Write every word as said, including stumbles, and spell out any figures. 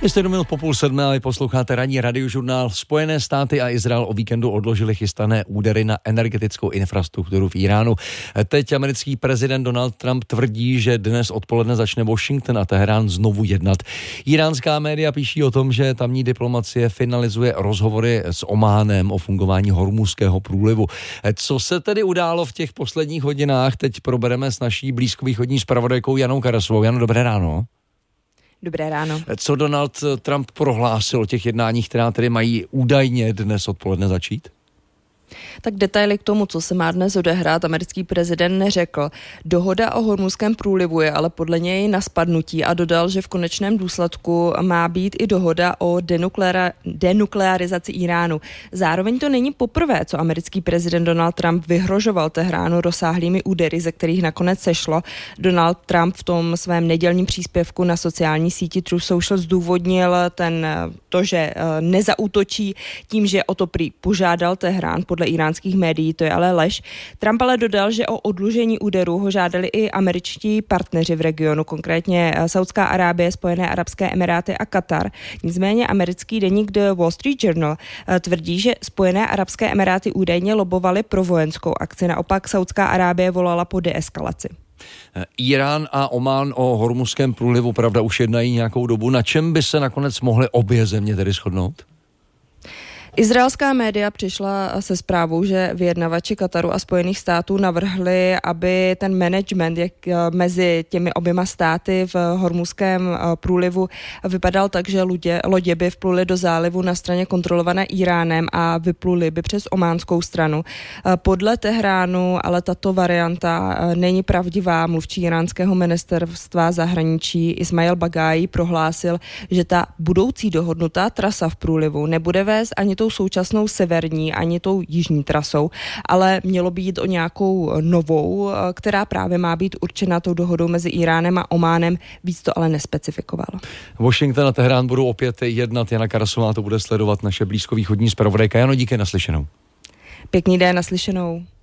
Jste do minut po půl sedmé, ale posloucháte ranní radiožurnál. Spojené státy a Izrael o víkendu odložili chystané údery na energetickou infrastrukturu v Iránu. Teď americký prezident Donald Trump tvrdí, že dnes odpoledne začne Washington a Teherán znovu jednat. Iránská média píší o tom, že tamní diplomacie finalizuje rozhovory s Ománem o fungování Hormuzského průlivu. Co se tedy událo v těch posledních hodinách, teď probereme s naší blízkovýchodní zpravodajkou Janou Karasovou. Jano, dobré ráno. Dobré ráno. Co Donald Trump prohlásil o těch jednáních, která tedy mají údajně dnes odpoledne začít? Tak detaily k tomu, co se má dnes odehrát, americký prezident neřekl. Dohoda o Hormuzském průlivu je ale podle něj na spadnutí a dodal, že v konečném důsledku má být i dohoda o denukleara- denuklearizaci Iránu. Zároveň to není poprvé, co americký prezident Donald Trump vyhrožoval Teheránu rozsáhlými údery, ze kterých nakonec sešlo. Donald Trump v tom svém nedělním příspěvku na sociální síti Truth Social zdůvodnil ten, to, že nezaútočí tím, že o to prý požádal Teherán. Podle iránských médií to je ale lež. Trump ale dodal, že o odložení úderu ho žádali i američtí partneři v regionu, konkrétně Saudská Arábie, Spojené arabské emiráty a Katar. Nicméně americký deník The Wall Street Journal tvrdí, že Spojené arabské emiráty údajně lobovaly pro vojenskou akci, naopak Saudská Arábie volala po deeskalaci. Irán a Omán o Hormuzském průlivu, pravda, už jednají nějakou dobu. Na čem by se nakonec mohly obě země tedy shodnout? Izraelská média přišla se zprávou, že vyjednavači Kataru a Spojených států navrhli, aby ten management jak mezi těmi oběma státy v Hormuzském průlivu vypadal tak, že lodě, lodě by vpluly do zálivu na straně kontrolované Iránem a vypluly by přes ománskou stranu. Podle Tehránu ale tato varianta není pravdivá. Mluvčí iránského ministerstva zahraničí Ismail Bagájí prohlásil, že ta budoucí dohodnutá trasa v průlivu nebude vést ani tou současnou severní, ani tou jižní trasou, ale mělo by jít o nějakou novou, která právě má být určena tou dohodou mezi Iránem a Ománem, víc to ale nespecifikovalo. Washington a Teherán budou opět jednat, Jana Karasová to bude sledovat naše blízkovýchodní zpravodajka. Jano, díky, naslyšenou. Pěkný den, naslyšenou.